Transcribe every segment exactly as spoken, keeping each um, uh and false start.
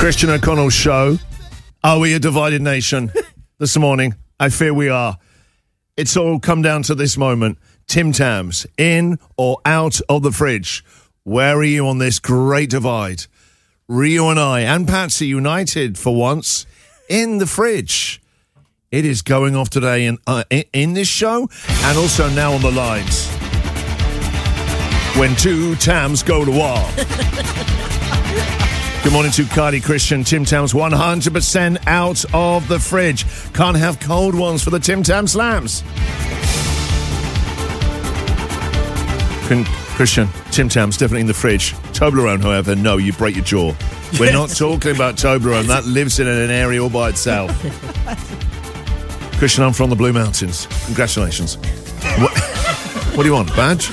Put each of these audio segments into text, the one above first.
Christian O'Connell show. Are we a divided nation this morning? I fear we are. It's all come down to this moment. Tim Tams, in or out of the fridge? Where are you on this great divide? Rio and I and Patsy united for once in the fridge. It is going off today in, uh, in, in this show and also now on the lines. When two Tams go to war. Good morning to Cardi Christian. Tim Tams one hundred percent out of the fridge. Can't have cold ones for the Tim Tam Slams. Christian, Tim Tams definitely in the fridge. Toblerone, however, no, you break your jaw. We're not talking about Toblerone. That lives in an area all by itself. Christian, I'm from the Blue Mountains. Congratulations. What, what do you want, badge?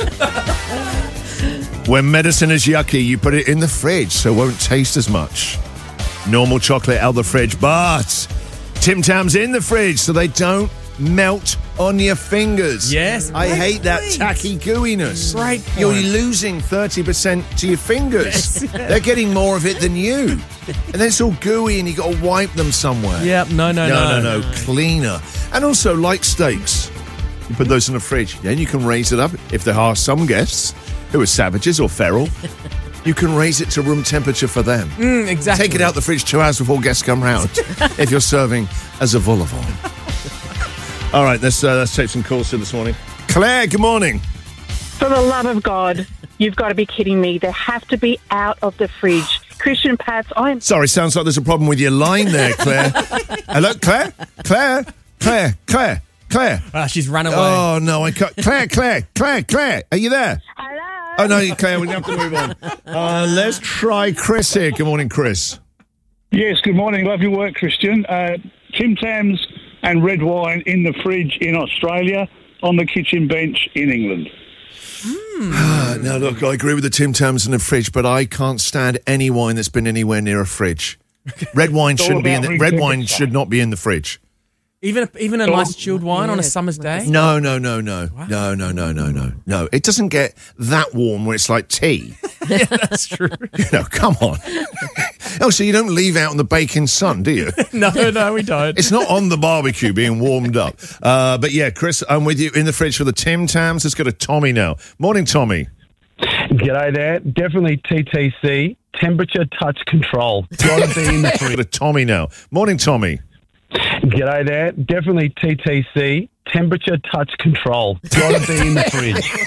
When medicine is yucky, you put it in the fridge so it won't taste as much. Normal chocolate out of the fridge, but Tim Tams in the fridge so they don't melt on your fingers. Yes. I hate that tacky gooiness. Great point. You're losing thirty percent to your fingers. Yes. They're getting more of it than you. And then it's all gooey and you got to wipe them somewhere. Yep, no, no, No, no. no, no. Cleaner. And also, like steaks, you put those in the fridge. Then you can raise it up. If there are some guests who are savages or feral, you can raise it to room temperature for them. Mm, exactly. Take it out the fridge two hours before guests come round if you're serving as a vol au vent. All right, let's, uh, let's take some calls here this morning. Claire, good morning. For the love of God, you've got to be kidding me. They have to be out of the fridge. Christian Pats, I'm... Sorry, sounds like there's a problem with your line there, Claire. Hello, Claire? Claire? Claire? Claire? Claire? Ah, she's run away. Oh, no, I can't. Claire, Claire, Claire, Claire, are you there? Hello? Oh, no, Claire, we have to move on. Uh, let's try Chris here. Good morning, Chris. Yes, good morning. Love your work, Christian. Uh, Tim Tams and red wine in the fridge in Australia, on the kitchen bench in England. Mm. Now, look, I agree with the Tim Tams in the fridge, but I can't stand any wine that's been anywhere near a fridge. Red wine It's all shouldn't be in about the, red wine repurposing. should not be in the fridge. Even a, even a Oh, nice chilled wine on a summer's day? No, no, no, no, no, no, no, no, no, no. It doesn't get that warm where it's like tea. Yeah, that's true. You know, come on. Oh, so you don't leave out in the baking sun, do you? No, no, we don't. It's not on the barbecue being warmed up. Uh, but yeah, Chris, I'm with you in the fridge for the Tim Tams. Let's go to Tommy now. Morning, Tommy. G'day there. Definitely T T C, temperature touch control. Got to be in the Go fridge. to Tommy now. Morning, Tommy. G'day there. Definitely T T C, temperature touch control. Got to be in the fridge.